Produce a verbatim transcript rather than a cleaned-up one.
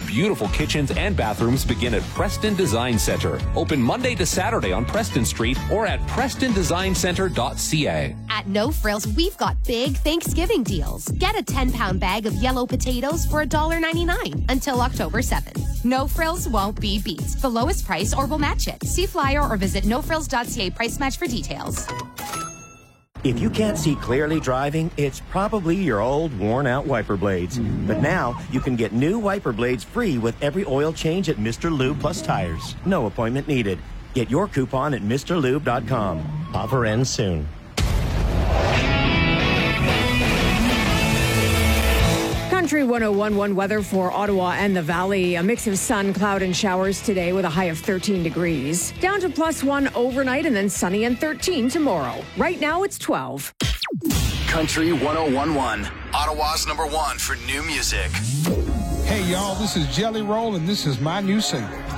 beautiful kitchens and bathrooms begin at Preston Design Center. Open Monday to Saturday on Preston Street or at preston design center dot c a. At No Frills, we've got big Thanksgiving deals. Get a ten-pound bag of yellow potatoes for one dollar ninety-nine until October seventh. No Frills won't be beat. The lowest price or we'll match it. See flyer or visit no frills dot c a price match for details. If you can't see clearly driving, it's probably your old, worn-out wiper blades. But now, you can get new wiper blades free with every oil change at Mister Lube Plus Tires. No appointment needed. Get your coupon at Mr Lube dot com. Offer ends soon. Country one oh one point one weather for Ottawa and the Valley. A mix of sun, cloud, and showers today with a high of thirteen degrees. Down to plus one overnight and then sunny and thirteen tomorrow. Right now it's twelve. Country one oh one point one, Ottawa's number one for new music. Hey, y'all, this is Jelly Roll, and this is my new single.